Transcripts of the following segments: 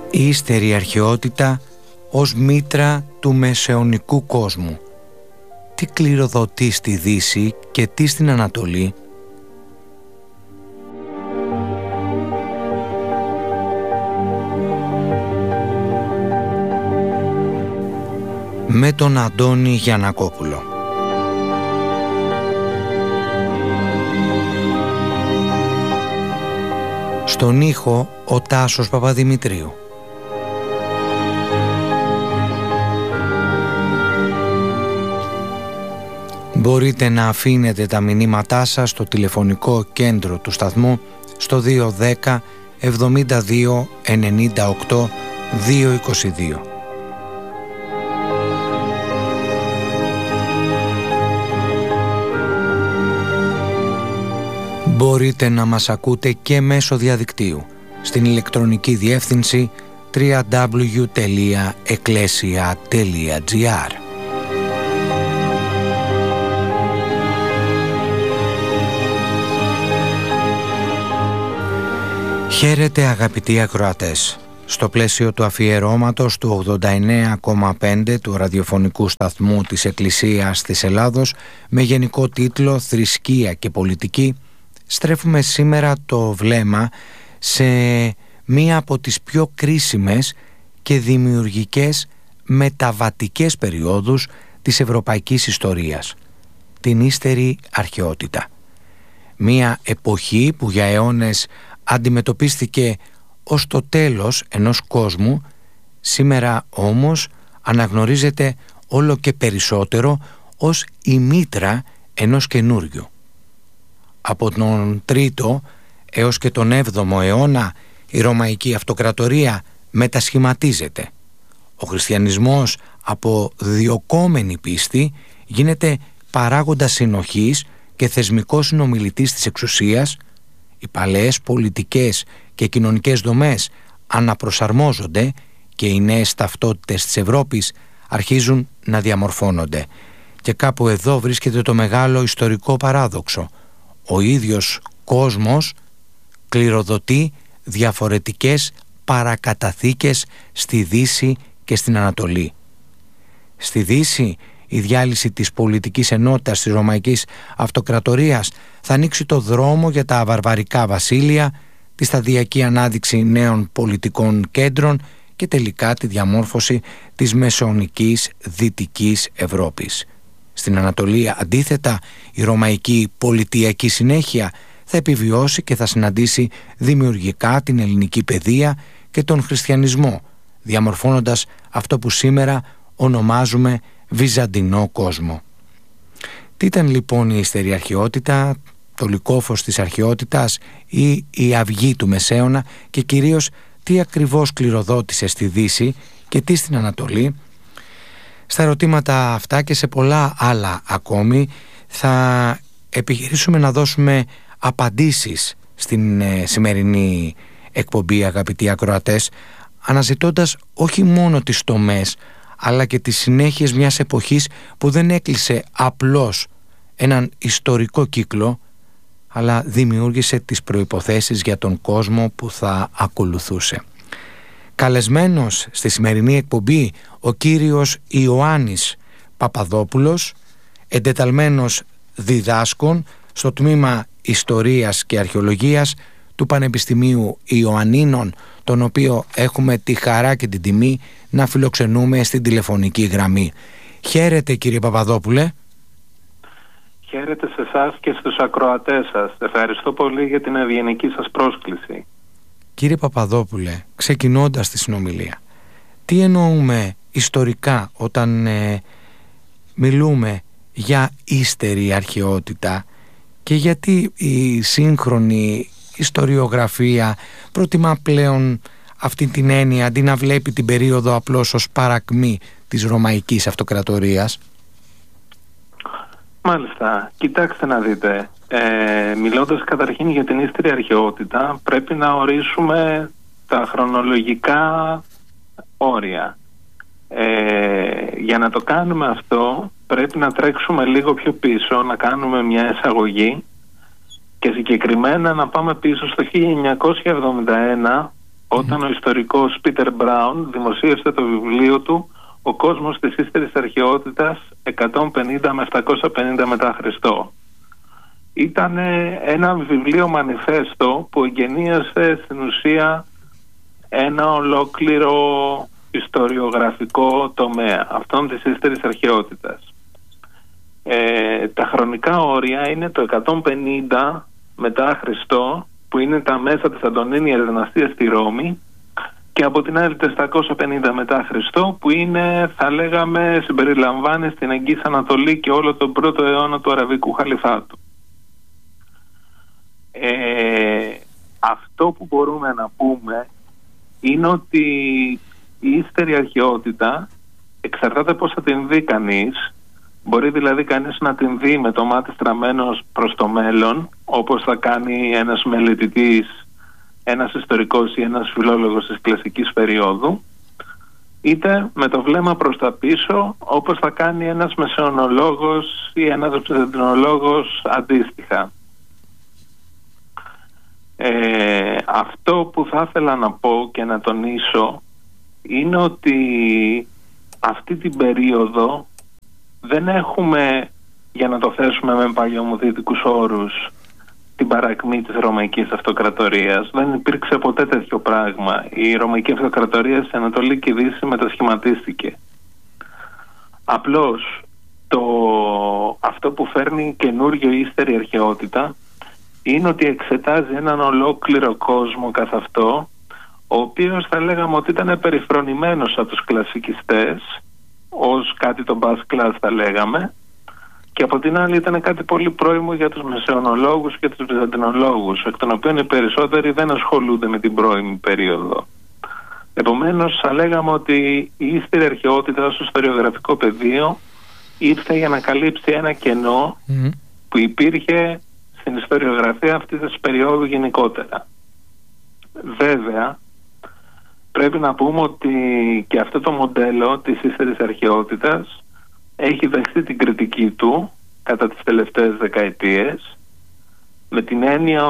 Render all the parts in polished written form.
Η ύστερη αρχαιότητα ως μήτρα του μεσαιωνικού κόσμου. Τι κληροδοτεί στη Δύση και τι στην Ανατολή? Με τον Αντώνη Γιαννακόπουλο. Στον ήχο ο Τάσος Παπαδημητρίου. Μπορείτε να αφήνετε τα μηνύματά σας στο τηλεφωνικό κέντρο του σταθμού στο 210 72 98 222. Μπορείτε να μας ακούτε και μέσω διαδικτύου στην ηλεκτρονική διεύθυνση www.ecclesia.gr. Χαίρετε αγαπητοί ακροατές. Στο πλαίσιο του αφιερώματος του 89,5 του ραδιοφωνικού σταθμού της Εκκλησίας της Ελλάδος με γενικό τίτλο «Θρησκεία και πολιτική», στρέφουμε σήμερα το βλέμμα σε μία από τις πιο κρίσιμες και δημιουργικές μεταβατικές περιόδους της ευρωπαϊκής ιστορίας, την ύστερη αρχαιότητα. Μία εποχή που για αιώνες αντιμετωπίστηκε ως το τέλος ενός κόσμου, σήμερα όμως αναγνωρίζεται όλο και περισσότερο ως η μήτρα ενός καινούριου. Από τον 3ο έως και τον 7ο αιώνα η Ρωμαϊκή Αυτοκρατορία μετασχηματίζεται. Ο χριστιανισμός από διωκόμενη πίστη γίνεται παράγοντας συνοχής και θεσμικός συνομιλητής της εξουσίας. Οι παλαιές πολιτικές και κοινωνικές δομές αναπροσαρμόζονται και οι νέες ταυτότητες της Ευρώπης αρχίζουν να διαμορφώνονται. Και κάπου εδώ βρίσκεται το μεγάλο ιστορικό παράδοξο. Ο ίδιος κόσμος κληροδοτεί διαφορετικές παρακαταθήκες στη Δύση και στην Ανατολή. Στη Δύση η διάλυση της πολιτικής ενότητας της Ρωμαϊκής Αυτοκρατορίας θα ανοίξει το δρόμο για τα βαρβαρικά βασίλεια, τη σταδιακή ανάδειξη νέων πολιτικών κέντρων και τελικά τη διαμόρφωση της μεσαιωνικής δυτικής Ευρώπης. Στην Ανατολή, αντίθετα, η ρωμαϊκή πολιτιακή συνέχεια θα επιβιώσει και θα συναντήσει δημιουργικά την ελληνική παιδεία και τον χριστιανισμό, διαμορφώνοντας αυτό που σήμερα ονομάζουμε βυζαντινό κόσμο. Τι ήταν λοιπόν η ύστερη αρχαιότητα, το λυκόφως της αρχαιότητας ή η αυγή του Μεσαίωνα, και κυρίως τι ακριβώς κληροδότησε στη Δύση και τι στην Ανατολή? Στα ερωτήματα αυτά και σε πολλά άλλα ακόμη θα επιχειρήσουμε να δώσουμε απαντήσεις στην σημερινή εκπομπή, αγαπητοί ακροατές, αναζητώντας όχι μόνο τις τομές αλλά και τις συνέχειες μιας εποχής που δεν έκλεισε απλώς έναν ιστορικό κύκλο, αλλά δημιούργησε τις προϋποθέσεις για τον κόσμο που θα ακολουθούσε. Καλεσμένος στη σημερινή εκπομπή ο κύριος Ιωάννης Παπαδόπουλος, εντεταλμένος διδάσκων στο τμήμα Ιστορίας και Αρχαιολογίας του Πανεπιστημίου Ιωαννίνων, τον οποίο έχουμε τη χαρά και την τιμή να φιλοξενούμε στην τηλεφωνική γραμμή. Χαίρετε κύριε Παπαδόπουλε. Χαίρετε σε εσάς και στους ακροατές σας. Ευχαριστώ πολύ για την ευγενική σας πρόσκληση. Κύριε Παπαδόπουλε, ξεκινώντας τη συνομιλία, τι εννοούμε ιστορικά όταν μιλούμε για ύστερη αρχαιότητα και γιατί η σύγχρονη ιστοριογραφία προτιμά πλέον αυτή την έννοια αντί να βλέπει την περίοδο απλώς ως παρακμή της Ρωμαϊκής Αυτοκρατορίας? Μάλιστα, κοιτάξτε να δείτε, μιλώντας καταρχήν για την ύστερη αρχαιότητα πρέπει να ορίσουμε τα χρονολογικά όρια. Για να το κάνουμε αυτό πρέπει να τρέξουμε λίγο πιο πίσω, να κάνουμε μια εισαγωγή και συγκεκριμένα να πάμε πίσω στο 1971 όταν ο ιστορικός Πίτερ Μπράουν δημοσίευσε το βιβλίο του «Ο κόσμος της ύστερης αρχαιότητας 150 με 750 μετά Χριστό». Ήταν ένα βιβλίο μανιφέστο που εγγενίασε στην ουσία ένα ολόκληρο ιστοριογραφικό τομέα αυτών της ύστερης αρχαιότητας. Τα χρονικά όρια είναι το 150 μετά Χριστό, που είναι τα μέσα της Αντωνίνιας δυναστείας στη Ρώμη, και από την άλλη το 750 μετά Χριστό, που είναι, θα λέγαμε, συμπεριλαμβάνει στην Εγγύης Ανατολή και όλο τον πρώτο αιώνα του Αραβικού Χαλιφάτου. Αυτό που μπορούμε να πούμε είναι ότι η ύστερη αρχαιότητα εξαρτάται πώς θα την δει κανείς. Μπορεί δηλαδή κανείς να την δει με το μάτι στραμμένο προς το μέλλον, όπως θα κάνει ένας μελετητής, ένας ιστορικός ή ένας φιλόλογος της κλασικής περίοδου, είτε με το βλέμμα προς τα πίσω, όπως θα κάνει ένας μεσαιωνολόγος ή ένας βυζαντινολόγος αντίστοιχα. Αυτό που θα ήθελα να πω και να τονίσω είναι ότι αυτή την περίοδο δεν έχουμε, για να το θέσουμε με παλιωμοδυτικούς όρους, την παρακμή της Ρωμαϊκής Αυτοκρατορίας. Δεν υπήρξε ποτέ τέτοιο πράγμα. Η Ρωμαϊκή Αυτοκρατορία στην Ανατολή και Δύση μετασχηματίστηκε. Απλώς αυτό που φέρνει καινούριο ύστερη αρχαιότητα είναι ότι εξετάζει έναν ολόκληρο κόσμο καθ' αυτό, ο οποίος θα λέγαμε ότι ήταν περιφρονημένος από τους κλασικιστές, ως κάτι το bas class θα λέγαμε, και από την άλλη ήταν κάτι πολύ πρόημο για τους μεσαιωνολόγους και τους βυζαντινολόγους, εκ των οποίων οι περισσότεροι δεν ασχολούνται με την πρώιμη περίοδο. Επομένως θα λέγαμε ότι η ύστερη αρχαιότητα ως ιστοριογραφικό πεδίο ήρθε για να καλύψει ένα κενό που υπήρχε στην ιστοριογραφία αυτής της περίοδου γενικότερα. Βέβαια, πρέπει να πούμε ότι και αυτό το μοντέλο της ύστερης αρχαιότητας έχει δεχθεί την κριτική του κατά τις τελευταίες δεκαετίες, με την έννοια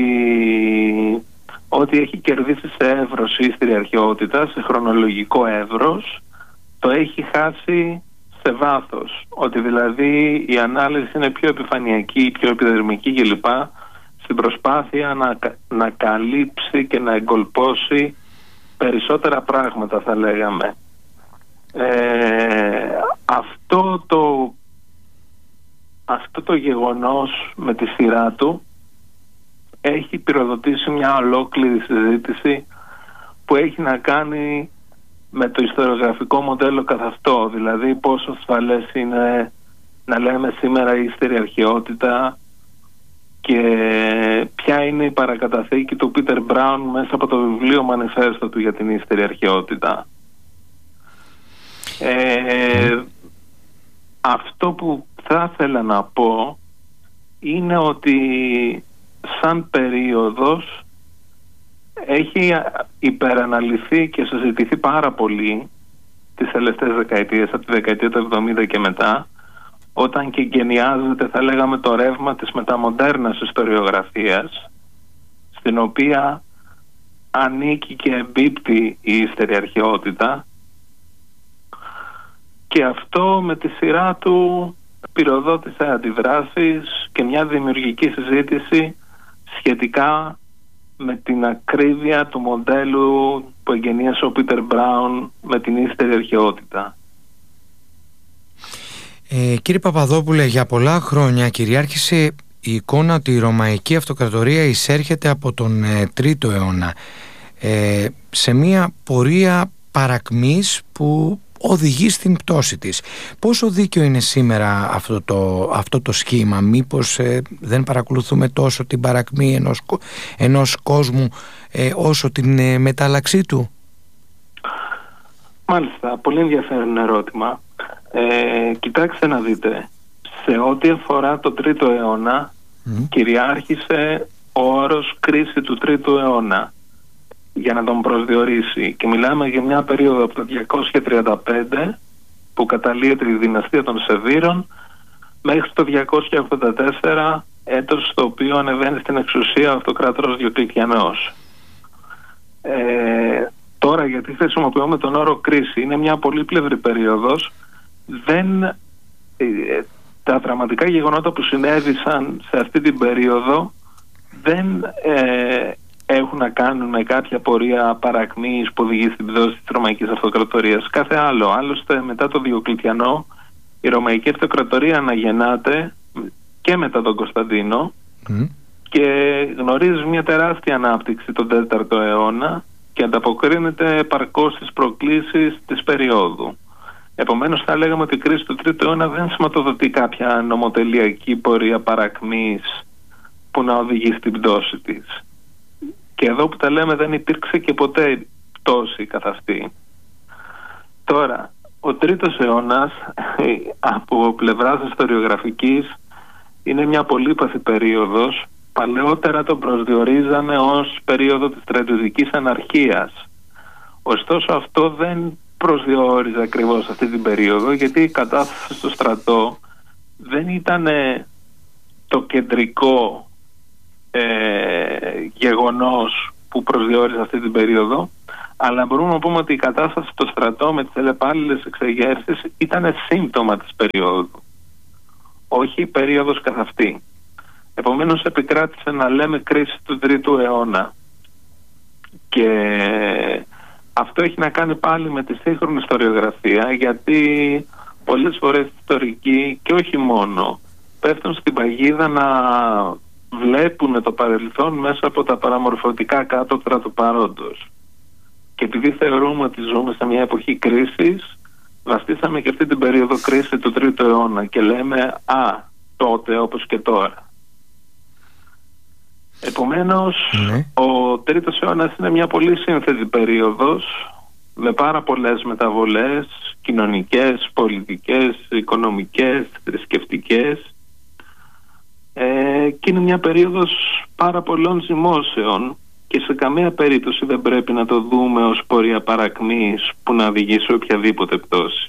ότι έχει κερδίσει σε εύρος η ύστερη αρχαιότητα, σε χρονολογικό εύρος, το έχει χάσει σε βάθος. Ότι δηλαδή η ανάλυση είναι πιο επιφανειακή, πιο επιδερμική κλπ, στην προσπάθεια να καλύψει και να εγκολπώσει περισσότερα πράγματα, θα λέγαμε. Αυτό το γεγονός με τη σειρά του έχει πυροδοτήσει μια ολόκληρη συζήτηση που έχει να κάνει με το ιστοριογραφικό μοντέλο καθ' αυτό. Δηλαδή πόσο ασφαλές είναι να λέμε σήμερα η ύστερη αρχαιότητα και ποια είναι η παρακαταθήκη του Πίτερ Μπράουν μέσα από το βιβλίο μανιφέστο του για την ύστερη αρχαιότητα. Αυτό που θα ήθελα να πω είναι ότι σαν περίοδος έχει υπεραναλυθεί και συζητηθεί πάρα πολύ τις τελευταίες δεκαετίες, από τη δεκαετία του 70 και μετά, όταν και γενιάζεται, θα λέγαμε, το ρεύμα της μεταμοντέρνας ιστοριογραφίας, στην οποία ανήκει και εμπίπτει η ύστερη αρχαιότητα, και αυτό με τη σειρά του πυροδότησε αντιδράσεις και μια δημιουργική συζήτηση σχετικά με την ακρίβεια του μοντέλου που εγγενίασε ο Πίτερ Μπράουν με την ύστερη αρχαιότητα. Κύριε Παπαδόπουλε, για πολλά χρόνια κυριάρχησε η εικόνα ότι η Ρωμαϊκή Αυτοκρατορία εισέρχεται από τον 3ο αιώνα σε μια πορεία παρακμής που οδηγεί στην πτώση της. Πόσο δίκαιο είναι σήμερα αυτό το σχήμα? Μήπως δεν παρακολουθούμε τόσο την παρακμή ενός κόσμου όσο την μετάλλαξή του? Μάλιστα, πολύ ενδιαφέρον ερώτημα. Κοιτάξτε να δείτε, σε ό,τι αφορά το 3ο αιώνα κυριάρχησε ο όρος κρίση του 3ου αιώνα για να τον προσδιορίσει, και μιλάμε για μια περίοδο από το 235 που καταλύεται η δυναστεία των Σεβήρων μέχρι το 284, έτος στο οποίο ανεβαίνει στην εξουσία ο αυτοκράτορας Διοκλητιανός. Τώρα, γιατί χρησιμοποιούμε τον όρο κρίση, είναι μια πολύπλευρη περίοδος. Τα δραματικά γεγονότα που συνέβησαν σε αυτή την περίοδο δεν έχουν να κάνουν με κάποια πορεία παρακμής που οδηγεί στην πτώση της Ρωμαϊκής Αυτοκρατορίας. Κάθε άλλο. Άλλωστε, μετά το Διοκλητιανό, η Ρωμαϊκή Αυτοκρατορία αναγεννάται και μετά τον Κωνσταντίνο και γνωρίζει μια τεράστια ανάπτυξη τον 4ο αιώνα και ανταποκρίνεται επαρκώς στις προκλήσεις της περίοδου. Επομένως, θα λέγαμε ότι η κρίση του 3ου αιώνα δεν σηματοδοτεί κάποια νομοτελειακή πορεία παρακμής που να οδηγεί στην πτώση της. Και εδώ που τα λέμε, δεν υπήρξε και ποτέ πτώση καθ' αυτή. Τώρα, ο 3ος αιώνας από πλευράς ιστοριογραφικής είναι μια πολύπαθη περίοδος. Παλαιότερα τον προσδιορίζανε ως περίοδο της στρατιωτικής αναρχίας. Ωστόσο, αυτό δεν προσδιορίζει ακριβώς αυτή την περίοδο, γιατί η κατάσταση στο στρατό δεν ήταν το κεντρικό γεγονός που προσδιορίζει αυτή την περίοδο, αλλά μπορούμε να πούμε ότι η κατάσταση στο στρατό με τις αλλεπάλληλες εξεγέρσεις ήταν σύμπτωμα της περίοδου, όχι η περίοδος καθ' αυτή. Επομένως, επικράτησε να λέμε κρίση του 3ου αιώνα, και αυτό έχει να κάνει πάλι με τη σύγχρονη ιστοριογραφία, γιατί πολλές φορές ιστορικοί, και όχι μόνο, πέφτουν στην παγίδα να βλέπουν το παρελθόν μέσα από τα παραμορφωτικά κάτωπτρα του παρόντος. Και επειδή θεωρούμε ότι ζούμε σε μια εποχή κρίσης, βαστήσαμε και αυτή την περίοδο κρίση του 3ου αιώνα και λέμε τότε όπως και τώρα. Επομένως, ο 3ος αιώνας είναι μια πολύ σύνθετη περίοδος με πάρα πολλές μεταβολές κοινωνικές, πολιτικές, οικονομικές, θρησκευτικές, και είναι μια περίοδος πάρα πολλών ζυμώσεων και σε καμία περίπτωση δεν πρέπει να το δούμε ως πορεία παρακμής που να οδηγεί σε οποιαδήποτε πτώση.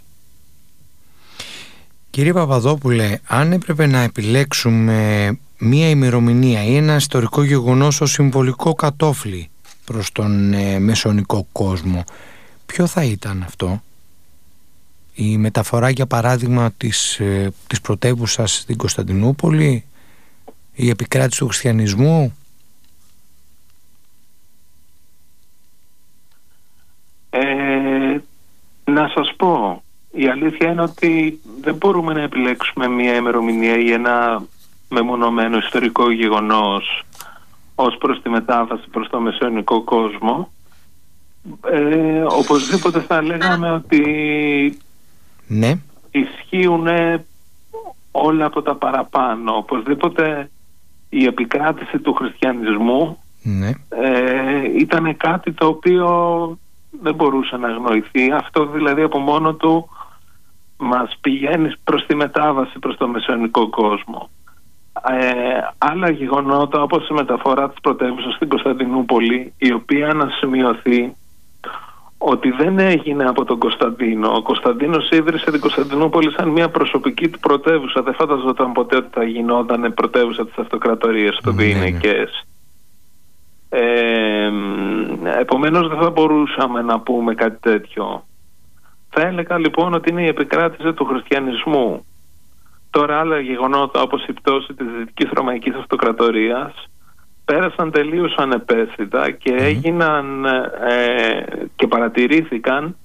Κύριε Παπαδόπουλε, αν έπρεπε να επιλέξουμε μία ημερομηνία ή ένα ιστορικό γεγονός ως συμβολικό κατόφλι προς τον μεσαιωνικό κόσμο, ποιο θα ήταν αυτό? Η μεταφορά, για παράδειγμα, της πρωτεύουσας στην Κωνσταντινούπολη, η επικράτηση του χριστιανισμού? Να σας πω, η αλήθεια είναι ότι δεν μπορούμε να επιλέξουμε μία ημερομηνία ή ένα μεμονωμένο ιστορικό γεγονός ως προς τη μετάβαση προς το μεσαιωνικό κόσμο. Οπωσδήποτε θα λέγαμε ότι ισχύουν όλα από τα παραπάνω. Οπωσδήποτε η επικράτηση του χριστιανισμού ήταν κάτι το οποίο δεν μπορούσε να αγνοηθεί. Αυτό δηλαδή από μόνο του μας πηγαίνει προς τη μετάβαση προς το μεσαιωνικό κόσμο. Άλλα γεγονότα, όπως η μεταφορά της πρωτεύουσας στην Κωνσταντινούπολη, η οποία να σημειωθεί ότι δεν έγινε από τον Κωνσταντίνο. Ο Κωνσταντίνος ίδρυσε την Κωνσταντινούπολη σαν μια προσωπική του πρωτεύουσα. Δεν φανταζόταν ποτέ ότι θα γινόταν πρωτεύουσα της αυτοκρατορίας των διηναικές. Επομένως δεν θα μπορούσαμε να πούμε κάτι τέτοιο. Θα έλεγα λοιπόν ότι είναι η επικράτηση του χριστιανισμού. Τώρα άλλα γεγονότα, όπως η πτώση της Δυτικής Ρωμαϊκής Αυτοκρατορίας, πέρασαν τελείως ανεπαίσθητα και έγιναν και παρατηρήθηκαν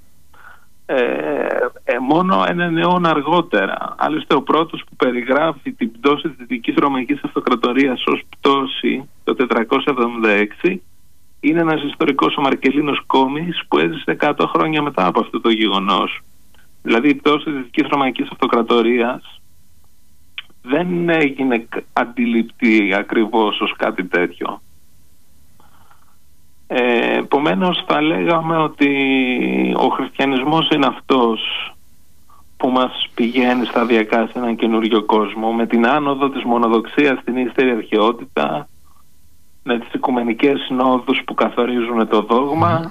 μόνο έναν αιώνα αργότερα. Άλλωστε ο πρώτος που περιγράφει την πτώση της Δυτικής Ρωμαϊκής Αυτοκρατορίας ως πτώση το 476 είναι ένας ιστορικός, ο Μαρκελίνος Κόμης, που έζησε 100 χρόνια μετά από αυτό το γεγονός. Δηλαδή η πτώση της Δυτικής Ρωμαϊκής Αυτοκρατορίας δεν έγινε αντιληπτή ακριβώς ως κάτι τέτοιο. Επομένως θα λέγαμε ότι ο χριστιανισμός είναι αυτός που μας πηγαίνει σταδιακά σε έναν καινούριο κόσμο, με την άνοδο της μονοδοξίας στην ύστερη αρχαιότητα, με τις οικουμενικές συνόδους που καθορίζουν το δόγμα,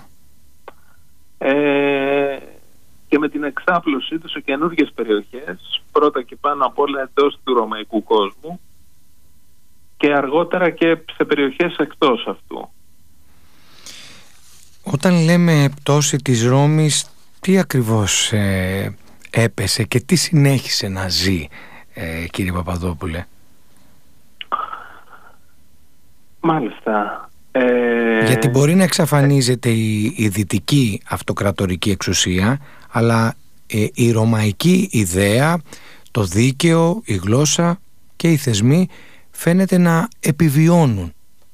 και με την εξάπλωσή του σε καινούργιες περιοχές, πρώτα και πάνω απ' όλα εντός του ρωμαϊκού κόσμου και αργότερα και σε περιοχές εκτός αυτού. Όταν λέμε πτώση της Ρώμης, τι ακριβώς έπεσε και τι συνέχισε να ζει, κύριε Παπαδόπουλε? Μάλιστα. Γιατί μπορεί να εξαφανίζεται η δυτική αυτοκρατορική εξουσία, αλλά η ρωμαϊκή ιδέα, το δίκαιο, η γλώσσα και οι θεσμοί φαίνεται να επιβιώνουν.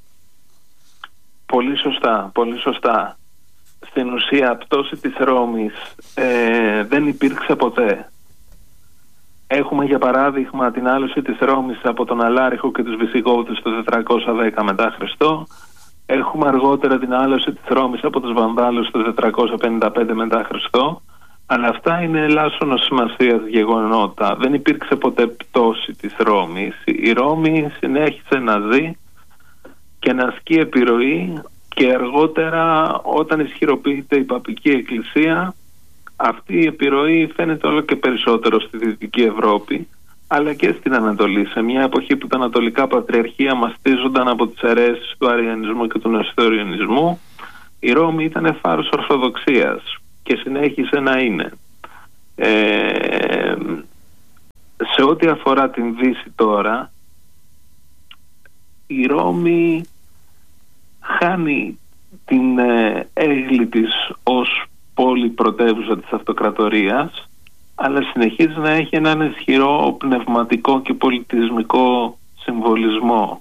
Πολύ σωστά, πολύ σωστά. Στην ουσία, πτώση της Ρώμης δεν υπήρξε ποτέ. Έχουμε για παράδειγμα την άλωση της Ρώμης από τον Αλάριχο και τους Βυσιγότους το 410 μετά Χριστό. Έχουμε αργότερα την άλωση της Ρώμης από τους Βανδάλους το 455 μετά Χριστό. Αλλά αυτά είναι ελάσσονος σημασίας γεγονότα. Δεν υπήρξε ποτέ πτώση της Ρώμης. Η Ρώμη συνέχισε να ζει και να ασκεί επιρροή, και αργότερα, όταν ισχυροποιείται η Παπική Εκκλησία, αυτή η επιρροή φαίνεται όλο και περισσότερο στη Δυτική Ευρώπη, αλλά και στην Ανατολή, σε μια εποχή που τα ανατολικά πατριαρχία μαστίζονταν από τις αιρέσεις του Αριανισμού και του Νεστοριανισμού. Η Ρώμη ήταν φάρος Ορθοδοξίας και συνέχισε να είναι. Σε ό,τι αφορά την Δύση τώρα, η Ρώμη χάνει την έγκλη της ως πόλη πρωτεύουσα της αυτοκρατορίας, αλλά συνεχίζει να έχει έναν ισχυρό πνευματικό και πολιτισμικό συμβολισμό.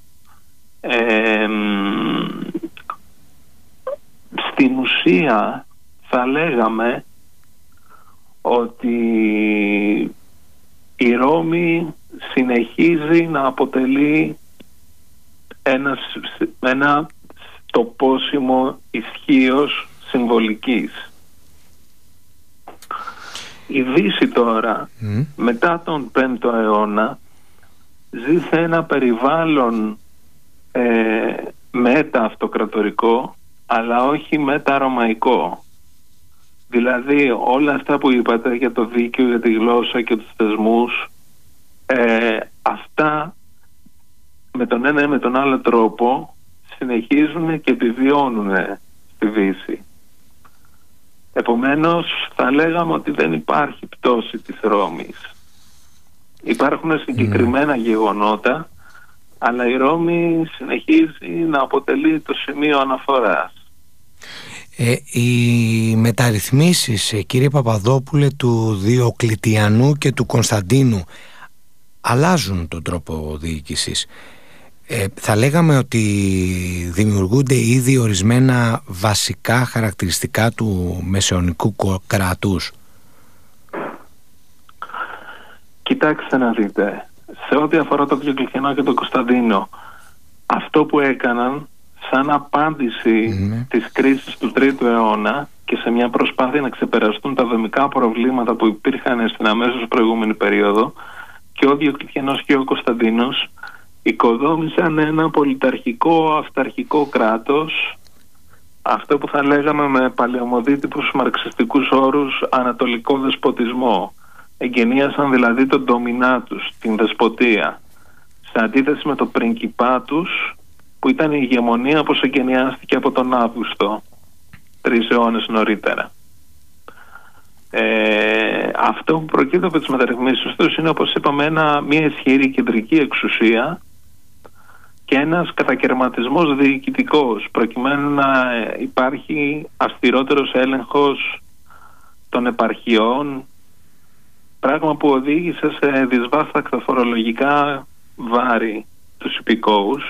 Στην ουσία θα λέγαμε ότι η Ρώμη συνεχίζει να αποτελεί ένα τοπόσιμο ισχύος συμβολικής. Η Δύση τώρα, μετά τον 5ο αιώνα, ζει σε ένα περιβάλλον μετα-αυτοκρατορικό, αλλά όχι μετα-ρωμαϊκό. Δηλαδή όλα αυτά που είπατε για το δίκαιο, για τη γλώσσα και τους θεσμούς, αυτά με τον ένα ή με τον άλλο τρόπο συνεχίζουν και επιβιώνουν στη Δύση. Επομένως θα λέγαμε ότι δεν υπάρχει πτώση της Ρώμης. Υπάρχουν συγκεκριμένα γεγονότα, αλλά η Ρώμη συνεχίζει να αποτελεί το σημείο αναφοράς. Οι μεταρρυθμίσεις, κύριε Παπαδόπουλε, του Διοκλητιανού και του Κωνσταντίνου αλλάζουν τον τρόπο διοίκησης. Θα λέγαμε ότι δημιουργούνται ήδη ορισμένα βασικά χαρακτηριστικά του μεσαιωνικού κράτους. Κοιτάξτε να δείτε, σε ό,τι αφορά το Διοκλητιανό και τον Κωνσταντίνο, αυτό που έκαναν σαν απάντηση της κρίσης του 3ου αιώνα και σε μια προσπάθεια να ξεπεραστούν τα δομικά προβλήματα που υπήρχαν στην αμέσως προηγούμενη περίοδο, και ο Διοκλητιανός και ο Κωνσταντίνος οικοδόμησαν ένα πολιταρχικό αυταρχικό κράτος, αυτό που θα λέγαμε με παλαιομοδίτυπους μαρξιστικούς όρους ανατολικό δεσποτισμό. Εγκαινίασαν δηλαδή τον ντομινάτους, την δεσποτεία, σε αντίθεση με το πριγκιπάτους που ήταν η ηγεμονία όπως εγκαινιάστηκε από τον Αύγουστο 3 αιώνες νωρίτερα. Αυτό που προκύπτει από τις μεταρρυθμίσεις τους είναι, όπως είπαμε, μια ισχυρή κεντρική εξουσία και ένας κατακερματισμός διοικητικός, προκειμένου να υπάρχει αυστηρότερος έλεγχος των επαρχιών, πράγμα που οδήγησε σε δυσβάστακτα φορολογικά βάρη τους υπηκόους.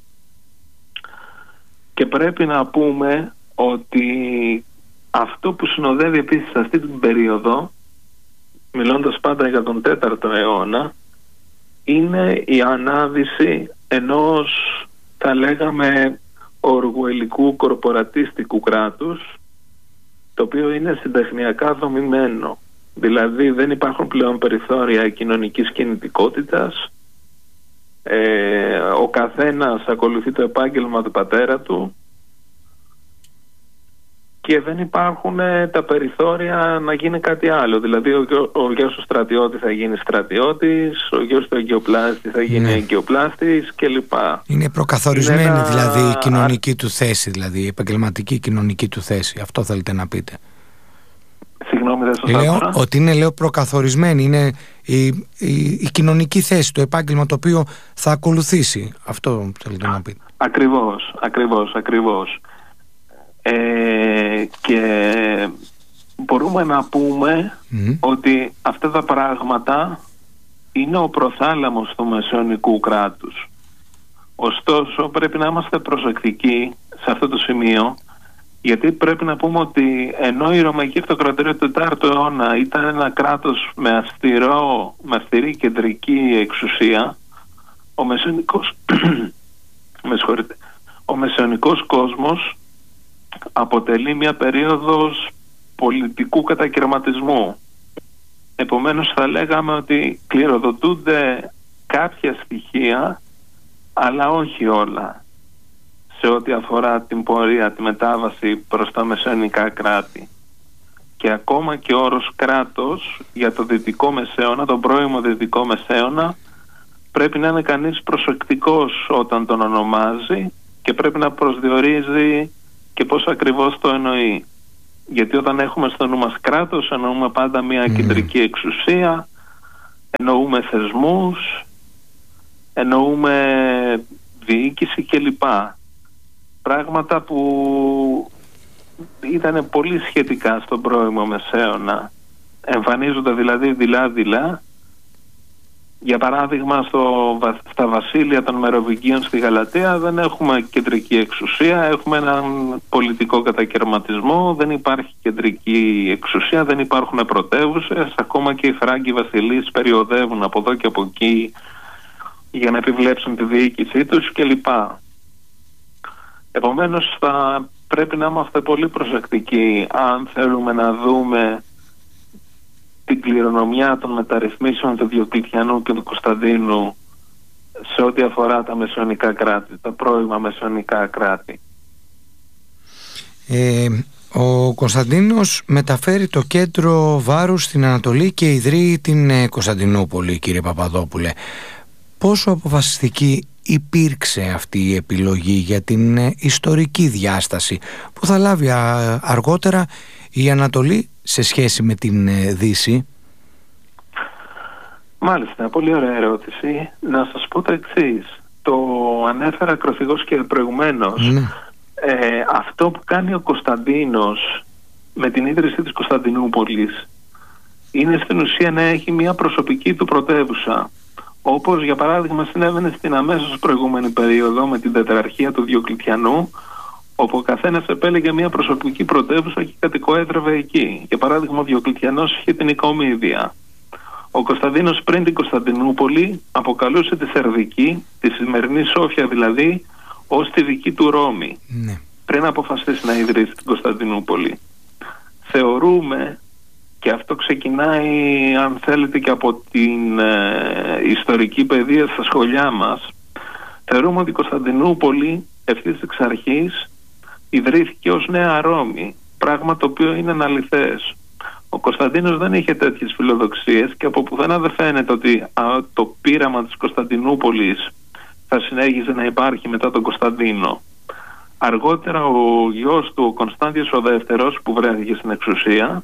Και πρέπει να πούμε ότι αυτό που συνοδεύει επίσης αυτή την περίοδο, μιλώντας πάντα για τον 4ο αιώνα, είναι η ανάδυση ενός, θα λέγαμε, οργουελικού κορπορατίστικου κράτους, το οποίο είναι συντεχνιακά δομημένο. Δηλαδή δεν υπάρχουν πλέον περιθώρια κοινωνικής κινητικότητας, ο καθένας ακολουθεί το επάγγελμα του πατέρα του και δεν υπάρχουν τα περιθώρια να γίνει κάτι άλλο. Δηλαδή ο γιος του στρατιώτη θα γίνει στρατιώτης, ο γιος του εγκαιοπλάστη θα γίνει εγκαιοπλάστης κλπ. Είναι προκαθορισμένη δηλαδή η κοινωνική του θέση, δηλαδή η επαγγελματική κοινωνική του θέση. Αυτό θέλετε να πείτε? Συγγνώμη, δεν σας λέω άκουσα. ότι είναι προκαθορισμένη, είναι η κοινωνική θέση, το επάγγελμα το οποίο θα ακολουθήσει. Αυτό θέλετε να πείτε? Ακριβώς. Και μπορούμε να πούμε ότι αυτά τα πράγματα είναι ο προθάλαμος του μεσαιωνικού κράτους. Ωστόσο πρέπει να είμαστε προσεκτικοί σε αυτό το σημείο, γιατί πρέπει να πούμε ότι ενώ η Ρωμαϊκή Αυτοκρατορία του 4ου αιώνα ήταν ένα κράτος με αυστηρή κεντρική εξουσία, ο μεσαιωνικός κόσμος αποτελεί μια περίοδος πολιτικού κατακαιρματισμού. Επομένως θα λέγαμε ότι κληροδοτούνται κάποια στοιχεία, αλλά όχι όλα, σε ό,τι αφορά την πορεία, τη μετάβαση προς τα μεσαιωνικά κράτη. Και ακόμα και ο όρος κράτος για το Δυτικό Μεσαίωνα, τον πρώιμο Δυτικό Μεσαίωνα, πρέπει να είναι κανείς προσεκτικός όταν τον ονομάζει και πρέπει να προσδιορίζει και πώς ακριβώς το εννοεί. Γιατί όταν έχουμε στο νου μας κράτος, εννοούμε πάντα μια κεντρική εξουσία, εννοούμε θεσμούς, εννοούμε διοίκηση κλπ. Πράγματα που ήταν πολύ σχετικά στον πρώιμο Μεσαίωνα. Εμφανίζονται δηλαδή δειλά-δειλά. Για παράδειγμα στα βασίλεια των Μεροβυγγίων στη Γαλατεία δεν έχουμε κεντρική εξουσία, έχουμε έναν πολιτικό κατακαιρματισμό, δεν υπάρχει κεντρική εξουσία, δεν υπάρχουν πρωτεύουσες, ακόμα και οι Φράγκοι βασιλείς περιοδεύουν από εδώ και από εκεί για να επιβλέψουν τη διοίκησή τους κλπ. Επομένως θα πρέπει να είμαστε πολύ προσεκτικοί αν θέλουμε να δούμε την κληρονομιά των μεταρρυθμίσεων του Διοκλητιανού και του Κωνσταντίνου σε ό,τι αφορά τα μεσαιωνικά κράτη, τα πρώιμα μεσαιωνικά κράτη. Ο Κωνσταντίνος μεταφέρει το κέντρο βάρους στην Ανατολή και ιδρύει την Κωνσταντινούπολη, κύριε Παπαδόπουλε. Πόσο αποφασιστική υπήρξε αυτή η επιλογή για την ιστορική διάσταση που θα λάβει αργότερα η Ανατολή σε σχέση με την Δύση? Μάλιστα, πολύ ωραία ερώτηση. Να σας πω το εξής. Το ανέφερα ακροθυγώς και προηγουμένως. Αυτό που κάνει ο Κωνσταντίνος με την ίδρυση της Κωνσταντινούπολης είναι στην ουσία να έχει μια προσωπική του πρωτεύουσα. Όπως για παράδειγμα συνέβαινε στην αμέσως προηγούμενη περίοδο με την τετραρχία του Διοκλητιανού, όπου ο καθένας επέλεγε μια προσωπική πρωτεύουσα και κατοικοέδρευε εκεί. Για παράδειγμα, ο Διοκλητιανός είχε την Οικομίδια. Ο Κωνσταντίνος πριν την Κωνσταντινούπολη αποκαλούσε τη Σερδική, τη σημερινή Σόφια δηλαδή, ως τη δική του Ρώμη, πριν αποφασίσει να ιδρύσει την Κωνσταντινούπολη. Θεωρούμε, και αυτό ξεκινάει αν θέλετε και από την ιστορική παιδεία στα σχολιά μας, θεωρούμε ότι η Κωνσταντινούπολη ευθύς εξ αρχής ιδρύθηκε ως Νέα Ρώμη, πράγμα το οποίο είναι αναλυθές. Ο Κωνσταντίνος δεν είχε τέτοιες φιλοδοξίες και από πουθενά δεν φαίνεται ότι το πείραμα της Κωνσταντινούπολης θα συνέχιζε να υπάρχει μετά τον Κωνσταντίνο. Αργότερα ο γιος του, ο Κωνσταντιος ο Δεύτερος, που βρέθηκε στην εξουσία,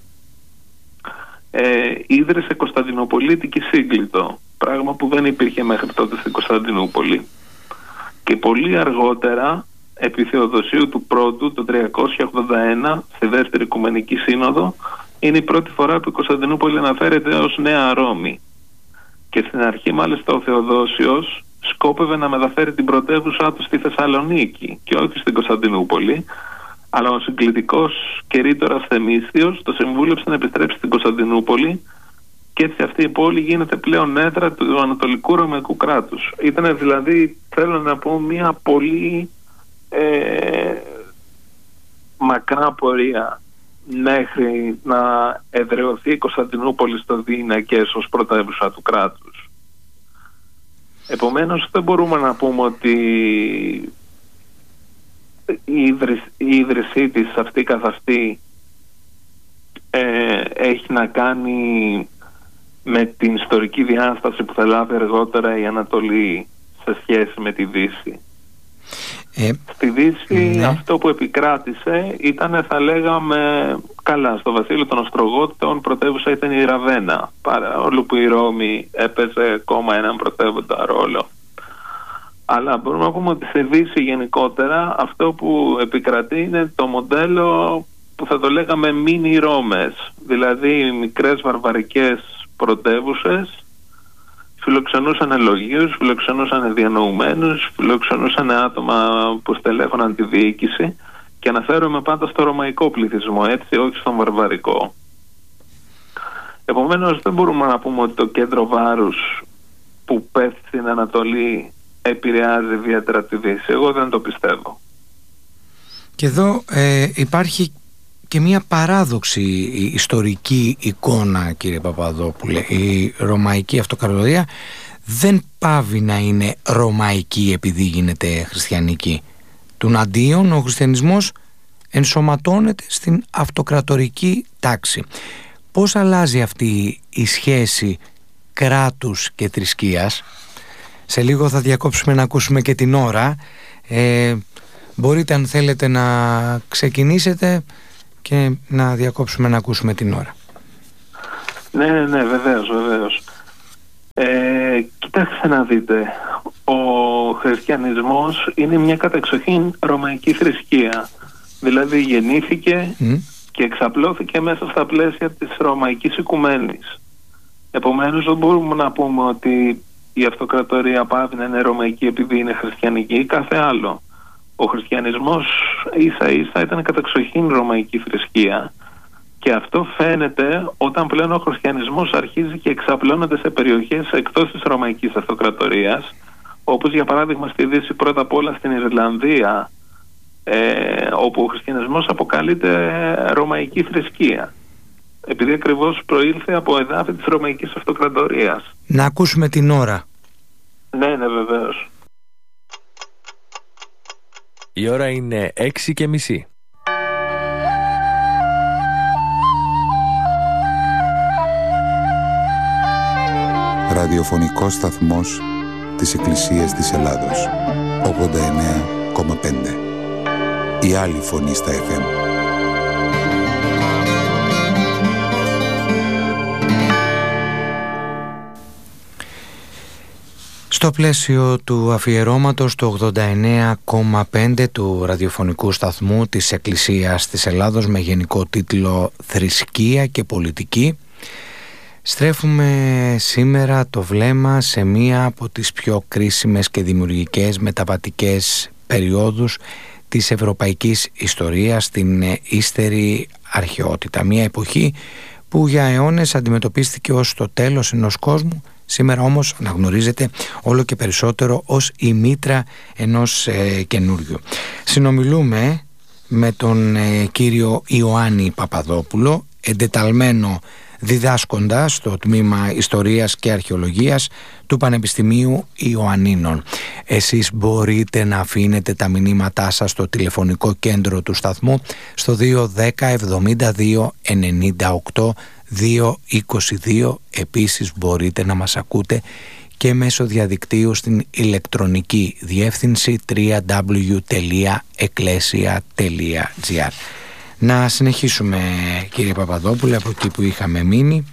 ίδρυσε Κωνσταντινοπολίτικη Σύγκλιτο, πράγμα που δεν υπήρχε μέχρι τότε στην Κωνσταντινούπολη. Και πολύ αργότερα, επί Θεοδοσίου του Πρώτου, το 381, στη Δεύτερη Οικουμενική Σύνοδο, είναι η πρώτη φορά που η Κωνσταντινούπολη αναφέρεται ως Νέα Ρώμη. Και στην αρχή μάλιστα ο Θεοδόσιος σκόπευε να μεταφέρει την πρωτεύουσά του στη Θεσσαλονίκη και όχι στην Κωνσταντινούπολη, αλλά ο συγκλητικός κερίτορας Θεμίσθιος το συμβούλεψε να επιστρέψει στην Κωνσταντινούπολη και έτσι αυτή η πόλη γίνεται πλέον έδρα του Ανατολικού Ρωμαϊκού κράτους. Ήταν δηλαδή, θέλω να πω, μια πολύ μακρά πορεία μέχρι να εδραιωθεί η Κωνσταντινούπολη στο διηναικές ως πρωτεύουσα του κράτους. Επομένως δεν μπορούμε να πούμε ότι η ίδρυσή της αυτή καθ' αυτή έχει να κάνει με την ιστορική διάσταση που θα λάβει αργότερα η Ανατολή σε σχέση με τη Δύση. Στη Δύση αυτό που επικράτησε ήταν, θα λέγαμε, καλά, στο βασίλειο των Οστρογότων πρωτεύουσα ήταν η Ραβένα, παρόλο που η Ρώμη έπαιζε ακόμα έναν πρωτεύοντα ρόλο. Αλλά μπορούμε να πούμε ότι στη Δύση γενικότερα αυτό που επικρατεί είναι το μοντέλο που θα το λέγαμε μίνι Ρώμες, δηλαδή μικρές βαρβαρικές πρωτεύουσες, φιλοξενούσαν λογίους, φιλοξενούσαν διανοουμένους, φιλοξενούσαν άτομα που στελέχωναν τη διοίκηση, και αναφέρομαι πάντα στο ρωμαϊκό πληθυσμό, έτσι, όχι στον βαρβαρικό. Επομένως δεν μπορούμε να πούμε ότι το κέντρο βάρους που πέφτει στην Ανατολή επηρεάζει ιδιαίτερα τη Δύση. Εγώ δεν το πιστεύω. Και εδώ υπάρχει και μια παράδοξη ιστορική εικόνα, κύριε Παπαδόπουλε. Η Ρωμαϊκή Αυτοκρατορία δεν πάβει να είναι ρωμαϊκή επειδή γίνεται χριστιανική. Τουναντίον ο χριστιανισμός ενσωματώνεται στην αυτοκρατορική τάξη. Πώς αλλάζει αυτή η σχέση κράτους και θρησκείας? Σε λίγο θα διακόψουμε να ακούσουμε και την ώρα. Μπορείτε, αν θέλετε, να ξεκινήσετε και να διακόψουμε να ακούσουμε την ώρα. Ναι, βεβαίως. Κοιτάξτε να δείτε, ο χριστιανισμός είναι μια κατεξοχήν ρωμαϊκή θρησκεία. Δηλαδή γεννήθηκε και εξαπλώθηκε μέσα στα πλαίσια της ρωμαϊκής οικουμένης. Επομένως δεν μπορούμε να πούμε ότι η αυτοκρατορία πάβει να είναι ρωμαϊκή επειδή είναι χριστιανική ή κάθε άλλο. Ο χριστιανισμός ίσα ίσα ήταν κατεξοχήν ρωμαϊκή θρησκεία, και αυτό φαίνεται όταν πλέον ο χριστιανισμός αρχίζει και εξαπλώνεται σε περιοχές εκτός της ρωμαϊκής αυτοκρατορίας, όπως για παράδειγμα στη Δύση, πρώτα απ' όλα στην Ιρλανδία, όπου ο χριστιανισμός αποκαλείται ρωμαϊκή θρησκεία, επειδή ακριβώς προήλθε από εδάφη της ρωμαϊκής αυτοκρατορίας. Να ακούσουμε την ώρα. Ναι, βεβαίως. Η ώρα είναι 6:30. Ραδιοφωνικός σταθμός της Εκκλησίας της Ελλάδος, 89,5. Η άλλη φωνή στα FM. Στο πλαίσιο του αφιερώματος του 89,5 του ραδιοφωνικού σταθμού της Εκκλησίας της Ελλάδος με γενικό τίτλο «Θρησκεία και πολιτική», στρέφουμε σήμερα το βλέμμα σε μία από τις πιο κρίσιμες και δημιουργικές μεταβατικές περιόδους της ευρωπαϊκής ιστορίας, την ύστερη αρχαιότητα. Μία εποχή που για αιώνες αντιμετωπίστηκε ως το τέλος ενός κόσμου, σήμερα όμως αναγνωρίζεται όλο και περισσότερο ως η μήτρα ενός καινούριου. Συνομιλούμε με τον κύριο Ιωάννη Παπαδόπουλο, εντεταλμένο διδάσκοντα στο τμήμα Ιστορίας και Αρχαιολογίας του Πανεπιστημίου Ιωαννίνων. Εσείς μπορείτε να αφήνετε τα μηνύματά σας στο τηλεφωνικό κέντρο του σταθμού στο 210 72 98 222. Επίσης μπορείτε να μας ακούτε και μέσω διαδικτύου στην ηλεκτρονική διεύθυνση www.ecclesia.gr. Να συνεχίσουμε, κύριε Παπαδόπουλε, από εκεί που είχαμε μείνει.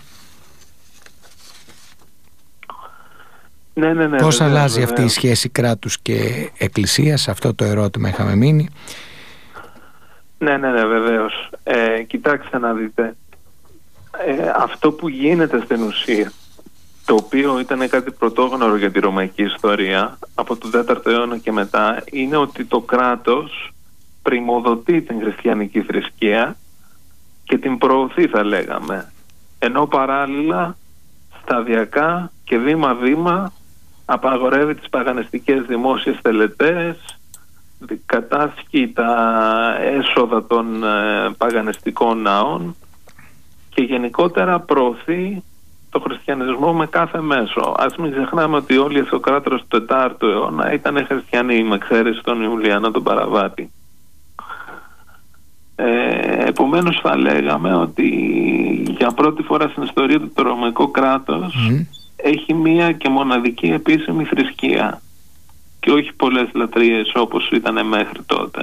Ναι, πώς αλλάζει αυτή η σχέση κράτους και εκκλησίας? Αυτό το ερώτημα είχαμε μείνει. Ναι, βεβαίως. Κοιτάξτε να δείτε. Αυτό που γίνεται στην ουσία, το οποίο ήταν κάτι πρωτόγνωρο για τη ρωμαϊκή ιστορία από τον 4ο αιώνα και μετά, είναι ότι το κράτος πριμοδοτεί την χριστιανική θρησκεία και την προωθεί, θα λέγαμε, ενώ παράλληλα σταδιακά και βήμα-βήμα απαγορεύει τις παγανιστικές δημόσιες τελετές, κατάσχει τα έσοδα των παγανιστικών ναών και γενικότερα προωθεί το χριστιανισμό με κάθε μέσο. Ας μην ξεχνάμε ότι όλοι οι αυτοκράτορες του 4ου αιώνα ήταν χριστιανοί, με εξαίρεση τον Ιουλιανό τον Παραβάτη. Επομένως θα λέγαμε ότι για πρώτη φορά στην ιστορία του το ρωμαϊκό κράτος έχει μία και μοναδική επίσημη θρησκεία και όχι πολλές λατρείες όπως ήταν μέχρι τότε.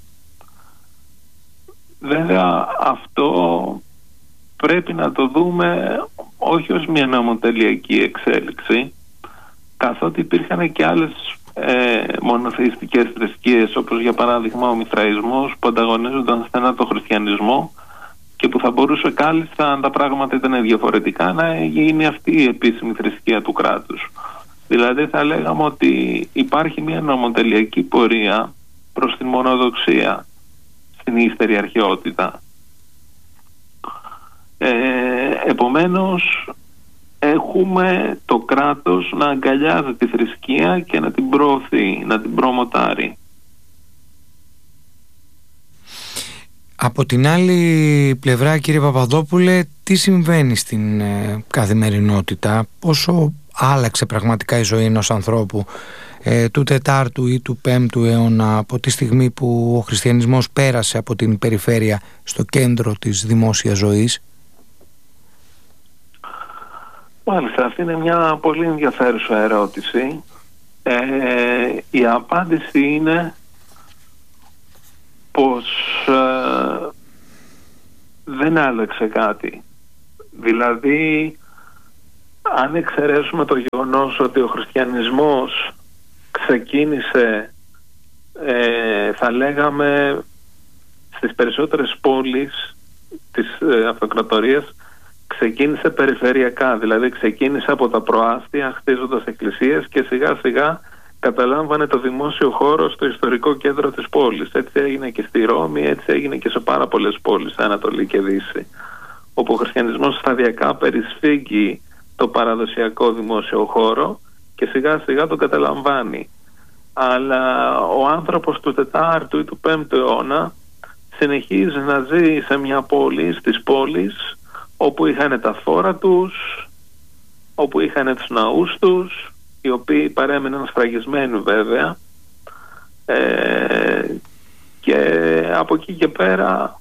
Βέβαια αυτό πρέπει να το δούμε όχι ως μια νομοτελειακή εξέλιξη, καθότι υπήρχαν και άλλες μονοθεϊστικές θρησκείες, όπως για παράδειγμα ο Μηθραϊσμός, που ανταγωνίζονταν στενά τον χριστιανισμό και που θα μπορούσε κάλλιστα, αν τα πράγματα ήταν διαφορετικά, να γίνει αυτή η επίσημη θρησκεία του κράτους. Δηλαδή θα λέγαμε ότι υπάρχει μια νομοτελειακή πορεία προς την μονοδοξία στην ύστερη αρχαιότητα. Επομένως έχουμε το κράτος να αγκαλιάζει τη θρησκεία και να την προωθεί, να την προμοτάρει. Από την άλλη πλευρά, κύριε Παπαδόπουλε, τι συμβαίνει στην καθημερινότητα, πόσο άλλαξε πραγματικά η ζωή ενός ανθρώπου του 4ου ή του 5ου αιώνα, από τη στιγμή που ο χριστιανισμός πέρασε από την περιφέρεια στο κέντρο της δημόσιας ζωής? Μάλιστα, αυτή είναι μια πολύ ενδιαφέρουσα ερώτηση. Η απάντηση είναι πως δεν άλλαξε κάτι. Δηλαδή, αν εξαιρέσουμε το γεγονός ότι ο χριστιανισμός ξεκίνησε, θα λέγαμε, στις περισσότερες πόλεις της αυτοκρατορίας, ξεκίνησε περιφερειακά, δηλαδή ξεκίνησε από τα προάστια χτίζοντας εκκλησίες και σιγά σιγά καταλάμβανε το δημόσιο χώρο στο ιστορικό κέντρο της πόλης. Έτσι έγινε και στη Ρώμη, έτσι έγινε και σε πάρα πολλές πόλεις, Ανατολή και Δύση, όπου ο χριστιανισμός σταδιακά περισφίγγει το παραδοσιακό δημόσιο χώρο και σιγά σιγά το καταλαμβάνει. Αλλά ο άνθρωπος του 4ου ή του 5ου αιώνα συνεχίζει να ζει σε μια πόλη, στις πόλεις, όπου είχαν τα φόρα τους, όπου είχαν τους ναούς τους, οι οποίοι παρέμειναν σφραγισμένοι βέβαια, και από εκεί και πέρα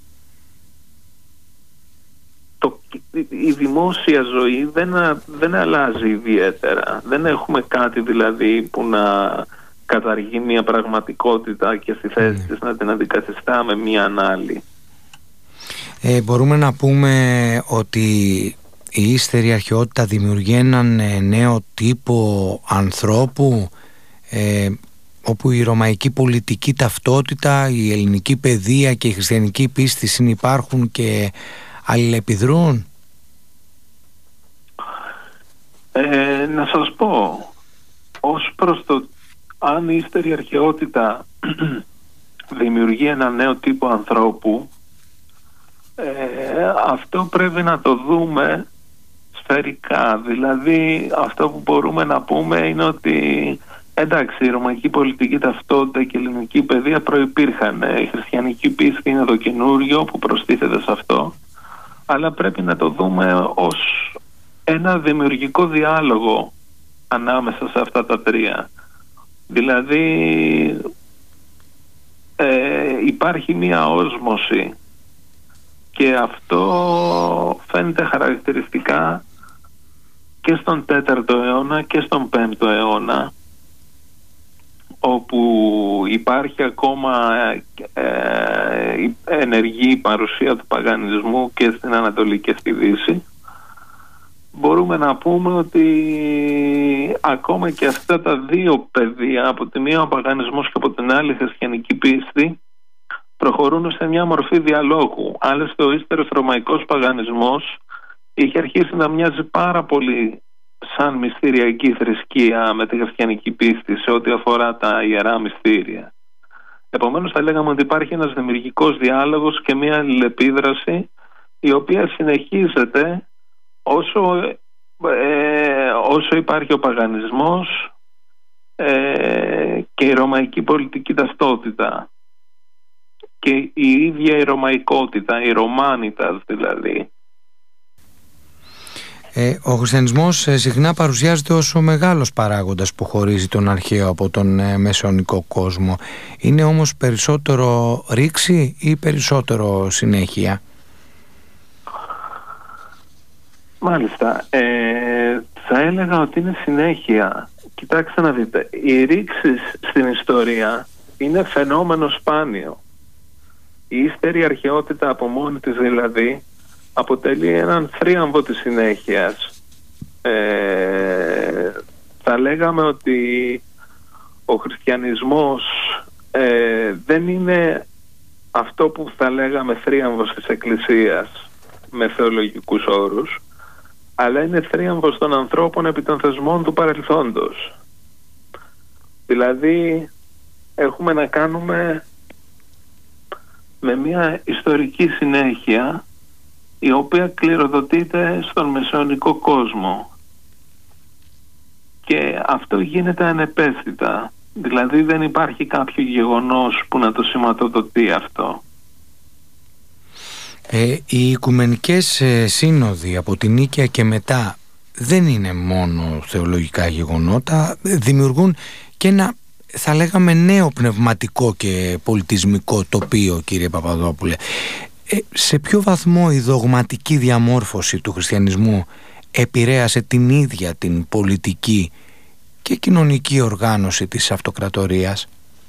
η δημόσια ζωή δεν αλλάζει ιδιαίτερα. Δεν έχουμε κάτι δηλαδή που να καταργεί μια πραγματικότητα και στη θέση της να την αντικαθιστά με μια άλλη. Μπορούμε να πούμε ότι η ύστερη αρχαιότητα δημιουργεί έναν νέο τύπο ανθρώπου, όπου η ρωμαϊκή πολιτική ταυτότητα, η ελληνική παιδεία και η χριστιανική πίστη συνυπάρχουν και αλληλεπιδρούν? Να σας πω, ως προς το αν η ύστερη αρχαιότητα δημιουργεί ένα νέο τύπο ανθρώπου, αυτό πρέπει να το δούμε σφαιρικά. Δηλαδή αυτό που μπορούμε να πούμε είναι ότι εντάξει, η ρωμαϊκή πολιτική ταυτότητα και η ελληνική παιδεία προϋπήρχαν. Η χριστιανική πίστη είναι το καινούριο που προστίθεται σε αυτό, αλλά πρέπει να το δούμε ως ένα δημιουργικό διάλογο ανάμεσα σε αυτά τα τρία. Δηλαδή υπάρχει μία όσμωση και αυτό φαίνεται χαρακτηριστικά και στον 4ο αιώνα και στον 5ο αιώνα, όπου υπάρχει ακόμα ενεργή παρουσία του παγανισμού και στην Ανατολή και στη Δύση. Μπορούμε να πούμε ότι ακόμα και αυτά τα δύο πεδία, από τη μία ο παγανισμός και από την άλλη η χριστιανική πίστη, προχωρούν σε μια μορφή διαλόγου. Άλλωστε ο ύστερος ρωμαϊκός παγανισμός είχε αρχίσει να μοιάζει πάρα πολύ σαν μυστηριακή θρησκεία με τη χριστιανική πίστη σε ό,τι αφορά τα ιερά μυστήρια. Επομένως θα λέγαμε ότι υπάρχει ένας δημιουργικός διάλογος και μια αλληλεπίδραση η οποία συνεχίζεται όσο υπάρχει ο παγανισμός και η ρωμαϊκή πολιτική ταυτότητα και η ίδια η ρωμαϊκότητα, η Ρωμάνιτας δηλαδή. Ο χριστιανισμός συχνά παρουσιάζεται ως ο μεγάλος παράγοντας που χωρίζει τον αρχαίο από τον μεσαιωνικό κόσμο. Είναι όμως περισσότερο ρήξη ή περισσότερο συνέχεια? Μάλιστα. Θα έλεγα ότι είναι συνέχεια. Κοιτάξτε να δείτε, οι ρήξεις στην ιστορία είναι φαινόμενο σπάνιο. Η ύστερη αρχαιότητα από μόνη της δηλαδή αποτελεί έναν θρίαμβο της συνέχειας. Θα λέγαμε ότι ο χριστιανισμός δεν είναι αυτό που θα λέγαμε θρίαμβος της Εκκλησίας με θεολογικούς όρους, αλλά είναι θρίαμβος των ανθρώπων επί των θεσμών του παρελθόντος. Δηλαδή έχουμε να κάνουμε με μια ιστορική συνέχεια η οποία κληροδοτείται στον μεσαιωνικό κόσμο, και αυτό γίνεται ανεπαίσθητα. Δηλαδή δεν υπάρχει κάποιο γεγονός που να το σηματοδοτεί αυτό. Οι οικουμενικές σύνοδοι από την Νίκαια και μετά δεν είναι μόνο θεολογικά γεγονότα, δημιουργούν και ένα, θα λέγαμε, νέο πνευματικό και πολιτισμικό τοπίο, κύριε Παπαδόπουλε. Σε ποιο βαθμό η δογματική διαμόρφωση του χριστιανισμού επηρέασε την ίδια την πολιτική και κοινωνική οργάνωση της αυτοκρατορίας?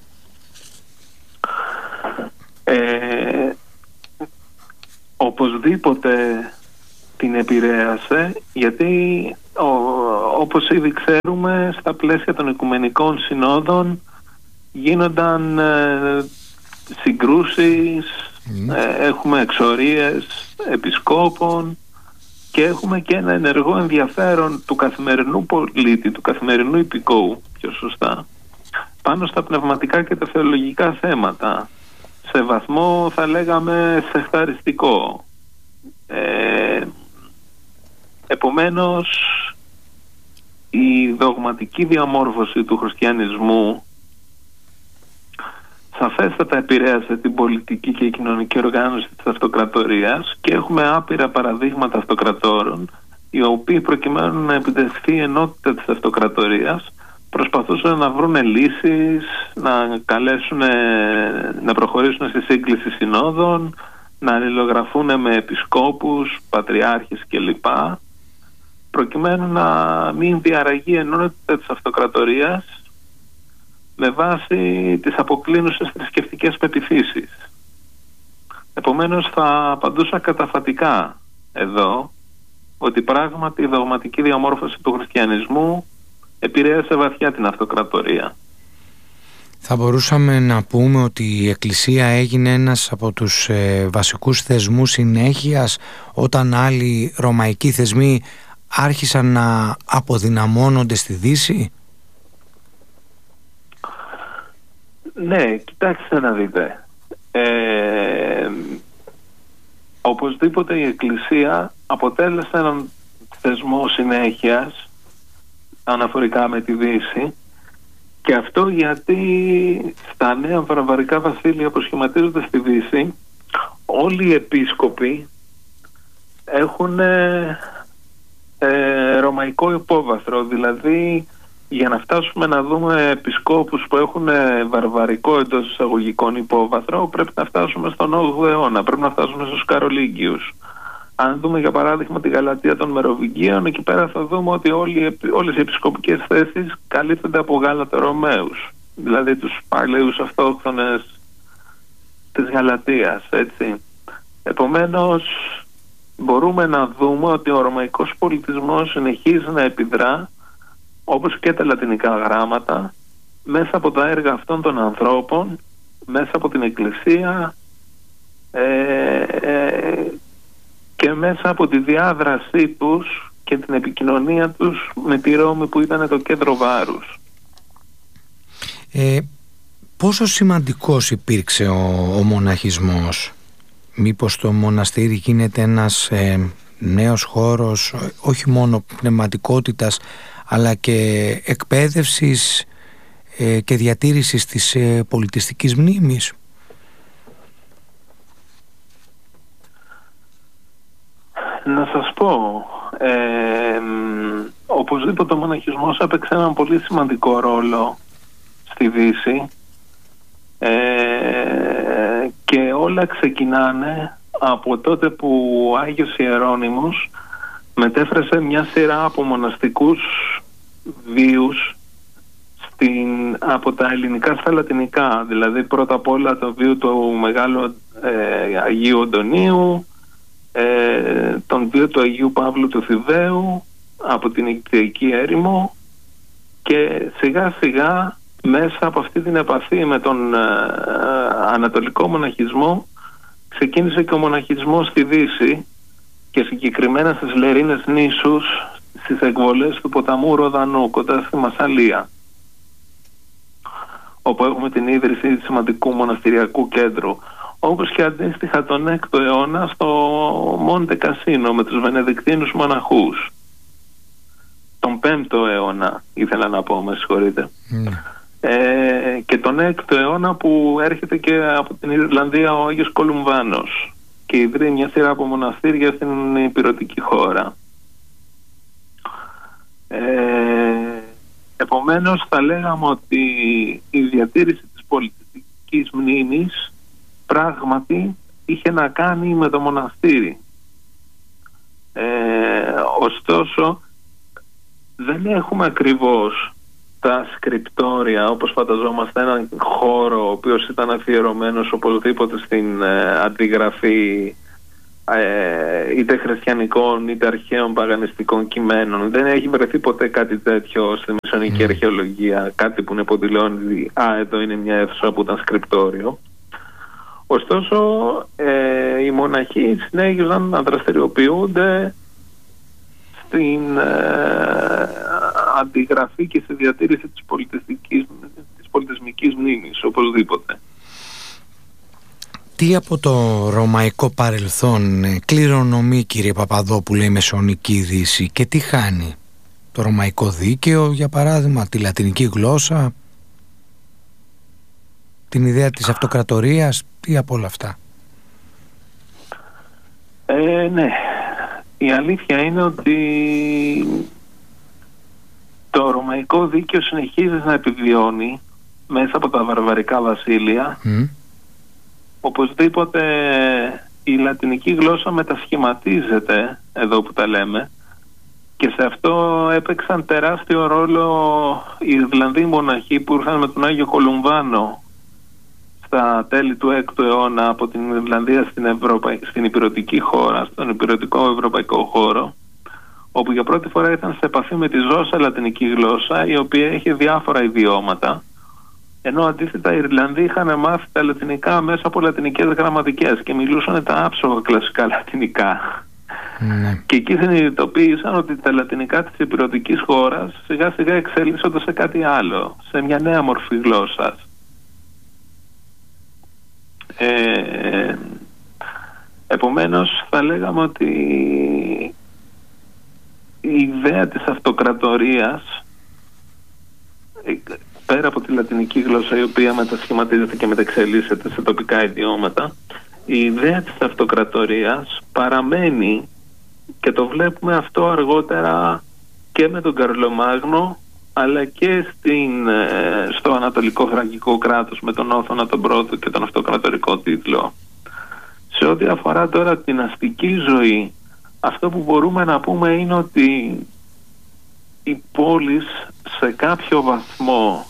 Οπωσδήποτε την επηρέασε, γιατί όπως ήδη ξέρουμε, στα πλαίσια των οικουμενικών συνόδων γίνονταν συγκρούσεις, έχουμε εξορίες επισκόπων και έχουμε και ένα ενεργό ενδιαφέρον του καθημερινού πολίτη, του καθημερινού υπηκόου πιο σωστά, πάνω στα πνευματικά και τα θεολογικά θέματα, σε βαθμό θα λέγαμε σεχταριστικό. Επομένως η δογματική διαμόρφωση του χριστιανισμού σαφέστατα επηρέασε την πολιτική και η κοινωνική οργάνωση της αυτοκρατορίας, και έχουμε άπειρα παραδείγματα αυτοκρατόρων οι οποίοι, προκειμένου να επιτευχθεί η ενότητα της αυτοκρατορίας, προσπαθούσαν να βρουν λύσεις, να προχωρήσουν στη σύγκληση συνόδων, να αλληλογραφούν με επισκόπους, πατριάρχες κλπ, προκειμένου να μην διαραγεί η ενότητα της αυτοκρατορίας με βάση τις αποκλίνουσες θρησκευτικές πεποιθήσεις. Επομένως θα απαντούσα καταφατικά εδώ ότι πράγματι η δογματική διαμόρφωση του χριστιανισμού επηρέασε βαθιά την αυτοκρατορία. Θα μπορούσαμε να πούμε ότι η Εκκλησία έγινε ένας από τους βασικούς θεσμούς συνέχειας όταν άλλοι ρωμαϊκοί θεσμοί άρχισαν να αποδυναμώνονται στη Δύση? Ναι, κοιτάξτε να δείτε. Οπωσδήποτε η Εκκλησία αποτέλεσε έναν θεσμό συνέχειας αναφορικά με τη Δύση, και αυτό γιατί στα νέα βαρβαρικά βασίλεια που σχηματίζονται στη Δύση όλοι οι επίσκοποι έχουν ρωμαϊκό υπόβαθρο. Δηλαδή για να φτάσουμε να δούμε επισκόπους που έχουν βαρβαρικό εντός εισαγωγικών υπόβαθρο, πρέπει να φτάσουμε στον 8ο αιώνα, πρέπει να φτάσουμε στους Καρολίγκιους. Αν δούμε για παράδειγμα τη Γαλατεία των Μεροβυγγίων, εκεί πέρα θα δούμε ότι όλες οι επισκοπικές θέσεις καλύπτονται από Γαλατερομαίους, δηλαδή τους παλαιούς αυτόχθονες της Γαλατείας, έτσι. Επομένως μπορούμε να δούμε ότι ο ρωμαϊκός πολιτισμός συνεχίζει να επιδρά, όπως και τα λατινικά γράμματα, μέσα από τα έργα αυτών των ανθρώπων, μέσα από την Εκκλησία και μέσα από τη διάδρασή τους και την επικοινωνία τους με τη Ρώμη που ήταν το κέντρο βάρους. Πόσο σημαντικός υπήρξε ο μοναχισμός? Μήπως το μοναστήρι γίνεται ένας νέος χώρος όχι μόνο πνευματικότητας αλλά και εκπαίδευσης και διατήρησης της πολιτιστικής μνήμης? Να σας πω, Οπωσδήποτε ο μοναχισμός έπαιξε έναν πολύ σημαντικό ρόλο στη Δύση, και όλα ξεκινάνε από τότε που ο Άγιος Ιερώνυμος μετέφρασε μια σειρά από μοναστικούς βίους από τα ελληνικά στα λατινικά. Δηλαδή πρώτα απ' όλα το βίο του Μεγάλου Αγίου Αντωνίου, τον βίο του Αγίου Παύλου του Θηβαίου από την Αιγυπτιακή έρημο, και σιγά σιγά μέσα από αυτή την επαφή με τον ανατολικό μοναχισμό ξεκίνησε και ο μοναχισμός στη Δύση, και συγκεκριμένα στις Λερίνες νήσους, στις εκβολές του ποταμού Ροδανού κοντά στη Μασσαλία, όπου έχουμε την ίδρυση σημαντικού μοναστηριακού κέντρου, όπως και αντίστοιχα τον 6ο αιώνα στο Μόντε Κασίνο με τους Βενεδικτίνους μοναχούς. Τον 5ο αιώνα ήθελα να πω, με συγχωρείτε. Και τον 6ο αιώνα που έρχεται και από την Ιρλανδία ο Άγιος Κολουμβάνος και ιδρύει μια σειρά από μοναστήρια στην ηπειρωτική χώρα. Επομένως θα λέγαμε ότι η διατήρηση της πολιτιστικής μνήμης πράγματι είχε να κάνει με το μοναστήρι. Ωστόσο δεν έχουμε ακριβώς τα σκριπτόρια όπως φανταζόμαστε, έναν χώρο ο οποίος ήταν αφιερωμένος οπωσδήποτε στην αντιγραφή είτε χριστιανικών είτε αρχαίων παγανιστικών κειμένων. Δεν έχει βρεθεί ποτέ κάτι τέτοιο στη μεσαιωνική αρχαιολογία, κάτι που υποδηλώνει εδώ είναι μια αίθουσα που ήταν σκριπτόριο. Ωστόσο οι μοναχοί συνέχιζαν να δραστηριοποιούνται στην αντιγραφή και στη διατήρηση της πολιτισμικής μνήμης οπωσδήποτε. Τι από το ρωμαϊκό παρελθόν κληρονομεί, κύριε Παπαδόπουλε, η Μεσαιωνική Δύση, και τι χάνει? Το ρωμαϊκό δίκαιο, για παράδειγμα, τη λατινική γλώσσα, την ιδέα της αυτοκρατορίας, τι από όλα αυτά? Ναι, η αλήθεια είναι ότι το ρωμαϊκό δίκαιο συνεχίζει να επιβιώνει μέσα από τα βαρβαρικά βασίλεια. Οπωσδήποτε η λατινική γλώσσα μετασχηματίζεται, εδώ που τα λέμε, και σε αυτό έπαιξαν τεράστιο ρόλο οι Ιρλανδοί μοναχοί που ήρθαν με τον Άγιο Κολουμβάνο στα τέλη του 6ου αιώνα από την Ιρλανδία στην ηπειρωτική χώρα, στον ηπειρωτικό ευρωπαϊκό χώρο, όπου για πρώτη φορά ήταν σε επαφή με τη ζώσα λατινική γλώσσα, η οποία έχει διάφορα ιδιώματα, ενώ αντίθετα οι Ιρλανδοί είχαν μάθει τα λατινικά μέσα από λατινικές γραμματικές και μιλούσαν τα άψογα κλασικά λατινικά. Και εκεί συνειδητοποίησαν ότι τα λατινικά της ηπειρωτικής χώρας σιγά σιγά εξελίσσονται σε κάτι άλλο, σε μια νέα μορφή γλώσσας. Επομένως θα λέγαμε ότι η ιδέα της αυτοκρατορίας, πέρα από τη λατινική γλώσσα η οποία μετασχηματίζεται και μεταξελίσσεται σε τοπικά ιδιώματα, η ιδέα της αυτοκρατορίας παραμένει, και το βλέπουμε αυτό αργότερα και με τον Καρλομάγνο, αλλά και στο Ανατολικό Θρακικό κράτος με τον Όθωνα τον Πρώτο και τον αυτοκρατορικό τίτλο. Σε ό,τι αφορά τώρα την αστική ζωή, αυτό που μπορούμε να πούμε είναι ότι οι πόλεις σε κάποιο βαθμό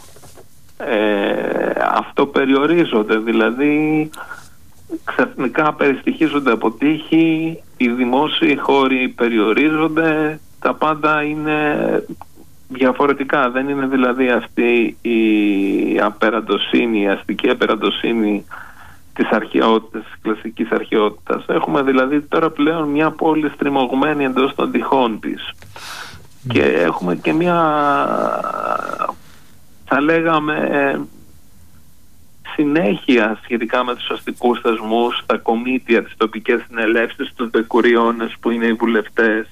αυτοπεριορίζονται, δηλαδή ξαφνικά περιστοιχίζονται από τύχη, οι δημόσιοι χώροι περιορίζονται, τα πάντα είναι διαφορετικά. Δεν είναι δηλαδή αυτή η απεραντοσύνη, η αστική απεραντοσύνη της αρχαιότητας, της κλασικής αρχαιότητας. Έχουμε δηλαδή τώρα πλέον μια πόλη στριμωγμένη εντός των τυχών της. Και έχουμε και μια, θα λέγαμε, συνέχεια σχετικά με τους αστικούς θεσμούς, τα κομίτια, τις τοπικές συνελεύσεις, τους δεκουριώνες που είναι οι βουλευτές.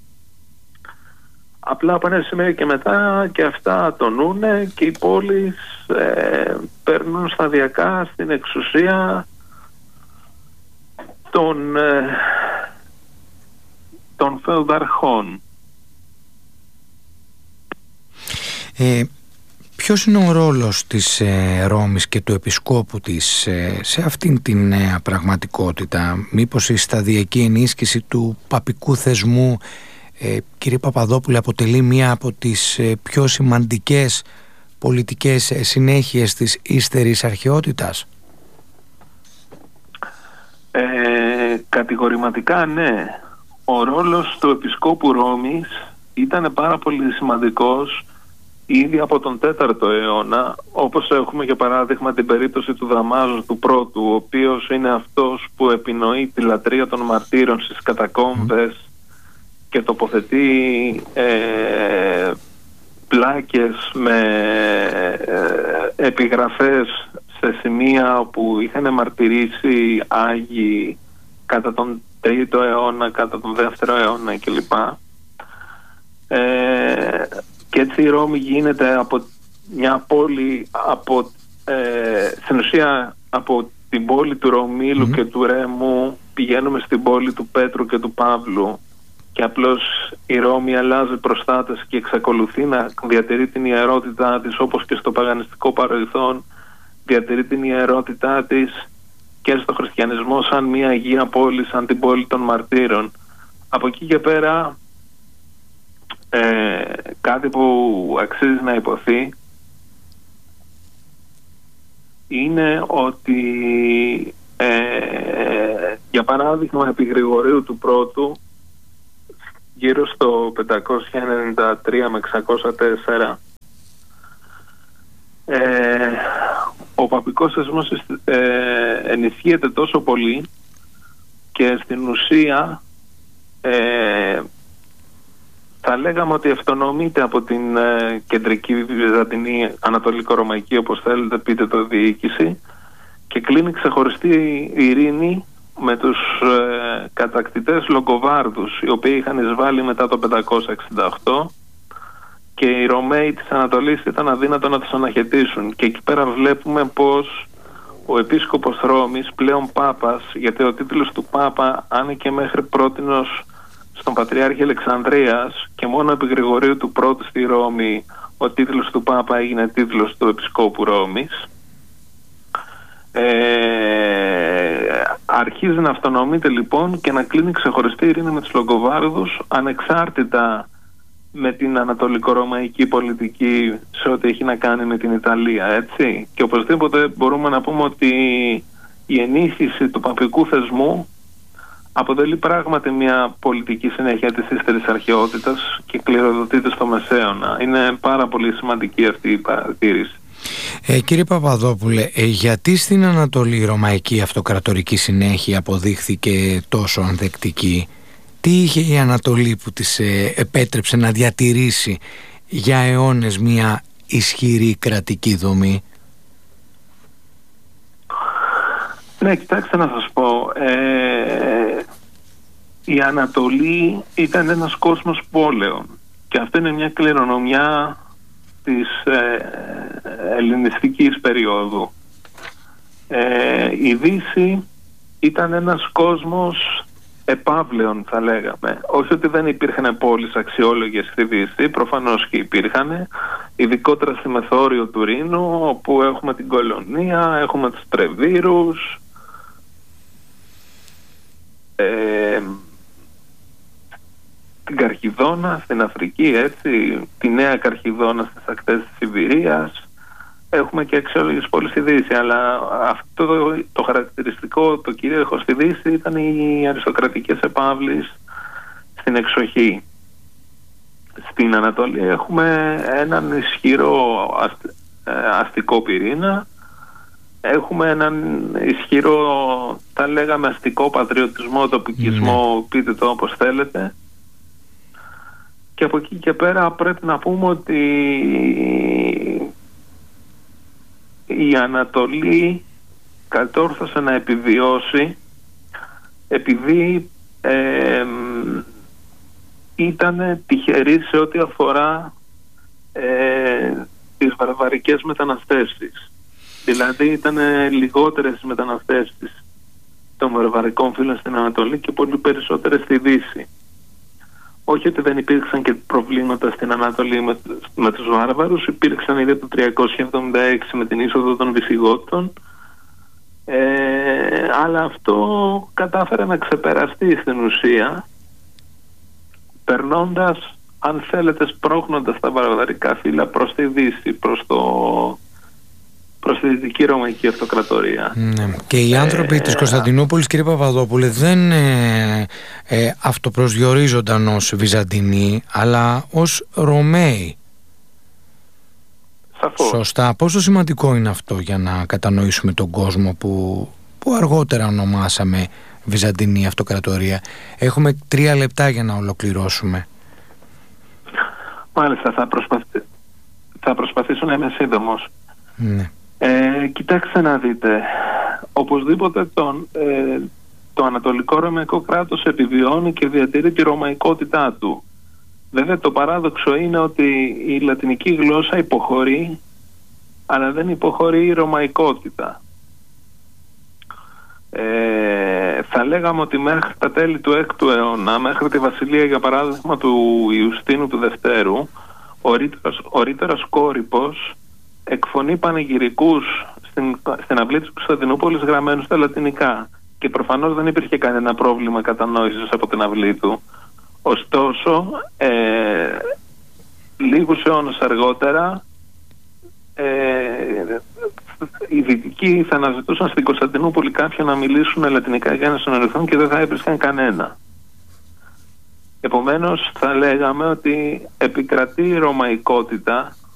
Απλά από ένα σημείο και μετά και αυτά τονούνε και οι πόλεις παίρνουν σταδιακά στην εξουσία των των φεουδαρχών. Ποιος είναι ο ρόλος της Ρώμης και του επισκόπου της σε αυτήν την νέα πραγματικότητα? Μήπως η σταδιακή ενίσχυση του παπικού θεσμού, κύριε Παπαδόπουλε, αποτελεί μία από τις πιο σημαντικές πολιτικές συνέχειες της ύστερης αρχαιότητας? Κατηγορηματικά ναι. Ο ρόλος του επισκόπου Ρώμης ήταν πάρα πολύ σημαντικός ήδη από τον 4ο αιώνα, όπως έχουμε για παράδειγμα την περίπτωση του Δαμάζου του πρώτου, ο οποίος είναι αυτός που επινοεί τη λατρεία των μαρτύρων στις κατακόμβες και τοποθετεί πλάκες με επιγραφές σε σημεία όπου είχαν μαρτυρήσει Άγιοι κατά τον 3ο αιώνα, κατά τον 2ο αιώνα κλπ. Και έτσι η Ρώμη γίνεται από μια πόλη, στην ουσία από την πόλη του Ρωμήλου και του Ρέμου πηγαίνουμε στην πόλη του Πέτρου και του Παύλου, και απλώς η Ρώμη αλλάζει προστάτες και εξακολουθεί να διατηρεί την ιερότητά της, όπως και στο παγανιστικό παρελθόν διατηρεί την ιερότητά της και στο χριστιανισμό σαν μια Αγία πόλη, σαν την πόλη των μαρτύρων. Από εκεί και πέρα κάτι που αξίζει να υποθεί είναι ότι για παράδειγμα επί Γρηγορίου του πρώτου γύρω στο 593 με 604 ο παπικός θεσμός ενισχύεται τόσο πολύ και στην ουσία θα λέγαμε ότι αυτονομείται από την κεντρική βυζαντινή ανατολικο-ρωμαϊκή, όπως θέλετε πείτε το, διοίκηση, και κλείνει ξεχωριστή ειρήνη με τους κατακτητές Λογκοβάρδους, οι οποίοι είχαν εισβάλει μετά το 568 και οι Ρωμαίοι της Ανατολής ήταν αδύνατο να τους αναχαιτήσουν. Και εκεί πέρα βλέπουμε πως ο επίσκοπος Ρώμης, πλέον Πάπας, γιατί ο τίτλος του Πάπα άνοιγε μέχρι πρότινος στον Πατριάρχη Αλεξανδρίας και μόνο επί Γρηγορίου του πρώτου στη Ρώμη ο τίτλος του Πάπα έγινε τίτλος του Επισκόπου Ρώμης. Αρχίζει να αυτονομείται λοιπόν και να κλείνει ξεχωριστή ειρήνη με τους Λογκοβάρδους, ανεξάρτητα με την ανατολικο-ρωμαϊκή πολιτική σε ό,τι έχει να κάνει με την Ιταλία, έτσι. Και οπωσδήποτε μπορούμε να πούμε ότι η ενίσχυση του παπικού θεσμού αποτελεί πράγματι μια πολιτική συνέχεια της ύστερης αρχαιότητας και κληροδοτείται στο Μεσαίωνα. Είναι πάρα πολύ σημαντική αυτή η παρατήρηση. Κύριε Παπαδόπουλε, γιατί στην Ανατολή η ρωμαϊκή αυτοκρατορική συνέχεια αποδείχθηκε τόσο ανθεκτική? Τι είχε η Ανατολή που της επέτρεψε να διατηρήσει για αιώνες μια ισχυρή κρατική δομή? Ναι, κοιτάξτε να σας πω. Η Ανατολή ήταν ένας κόσμος πόλεων και αυτή είναι μια κληρονομιά της ελληνιστικής περίοδου. Η Δύση ήταν ένας κόσμος επαύλεων, θα λέγαμε. Όχι ότι δεν υπήρχαν πόλεις αξιόλογες στη Δύση, προφανώς και υπήρχαν, ειδικότερα στη Μεθόριο του Ρήνου, όπου έχουμε την Κολωνία, έχουμε τους Τρεβίρους, την Καρχιδόνα στην Αφρική, έτσι, τη Νέα Καρχιδόνα στις ακτές της Σιβηρίας. Έχουμε και αξιόλογες πόλεις στη Δύση, αλλά αυτό το χαρακτηριστικό, το κυρίαρχο στη Δύση, ήταν οι αριστοκρατικές επαύλεις στην εξοχή. Στην Ανατολή έχουμε έναν ισχυρό αστικό πυρήνα, έχουμε έναν ισχυρό, τα λέγαμε, αστικό πατριωτισμό, τοπικισμό, πείτε το όπως θέλετε. Και από εκεί και πέρα πρέπει να πούμε ότι η Ανατολή κατόρθωσε να επιβιώσει επειδή ήταν τυχερή σε ό,τι αφορά τις βαρβαρικές μεταναστεύσεις. Δηλαδή ήταν λιγότερες μεταναστεύσεις των βαρβαρικών φύλων στην Ανατολή και πολύ περισσότερες στη Δύση. όχι ότι δεν υπήρξαν και προβλήματα στην Ανατολή με τους Βάρβαρους, υπήρξαν ήδη το 376 με την είσοδο των Βυσιγότων, αλλά αυτό κατάφερε να ξεπεραστεί στην ουσία, περνώντας, αν θέλετε, σπρώχνοντας τα βαρβαρικά φύλλα προς τη Δύση, προς τη Δυτική Ρωμαϊκή Αυτοκρατορία. Ναι. Και οι άνθρωποι της Κωνσταντινούπολης, κύριε Παπαδόπουλε, δεν αυτοπροσδιορίζονταν ως Βυζαντινοί, αλλά ως Ρωμαίοι. Σαφώς. Σωστά. Πόσο σημαντικό είναι αυτό για να κατανοήσουμε τον κόσμο που αργότερα ονομάσαμε Βυζαντινή Αυτοκρατορία? Έχουμε 3 λεπτά για να ολοκληρώσουμε. Μάλιστα, θα προσπαθήσω να είμαι σύντομος. Ναι. Κοιτάξτε να δείτε, οπωσδήποτε το Ανατολικό Ρωμαϊκό κράτος επιβιώνει και διατηρεί τη ρωμαϊκότητά του. Βέβαια το παράδοξο είναι ότι η λατινική γλώσσα υποχωρεί, αλλά δεν υποχωρεί η ρωμαϊκότητα. Θα λέγαμε ότι μέχρι τα τέλη του 6ου αιώνα, μέχρι τη βασιλεία για παράδειγμα του Ιουστίνου του Δευτέρου, ο ρήτερος Κόρυπος εκφωνεί πανηγυρικούς στην αυλή της Κωνσταντινούπολης γραμμένους στα λατινικά, και προφανώς δεν υπήρχε κανένα πρόβλημα κατανόησης από την αυλή του. Ωστόσο, λίγους αιώνες αργότερα, οι Δυτικοί θα αναζητούσαν στην Κωνσταντινούπολη κάποιον να μιλήσουν λατινικά για να συνοηθούν και δεν θα έβρισκαν κανένα. Επομένως θα λέγαμε ότι επικρατεί η ρωμαϊκότητα,